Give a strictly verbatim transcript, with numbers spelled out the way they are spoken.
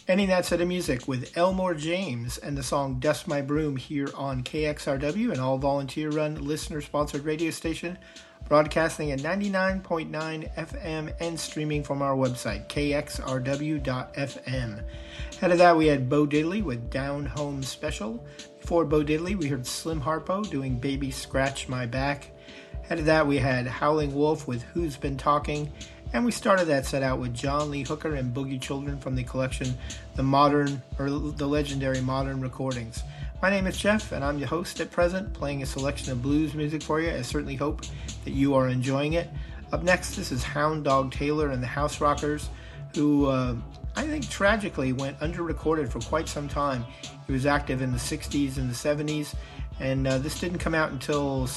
Ending that set of music with Elmore James and the song Dust My Broom here on K X R W, an all-volunteer-run, listener-sponsored radio station, broadcasting at ninety-nine point nine F M and streaming from our website, K X R W dot F M. Ahead of that, we had Bo Diddley with Down Home Special. Before Bo Diddley, we heard Slim Harpo doing Baby Scratch My Back. Ahead of that, we had Howling Wolf with Who's Been Talking. And we started that set out with John Lee Hooker and Boogie Children from the collection, The Modern, or the legendary Modern Recordings. My name is Jeff, and I'm your host at present, playing a selection of blues music for you. I certainly hope that you are enjoying it. Up next, this is Hound Dog Taylor and the House Rockers, who uh, I think tragically went under-recorded for quite some time. He was active in the sixties and the seventies, and uh, this didn't come out until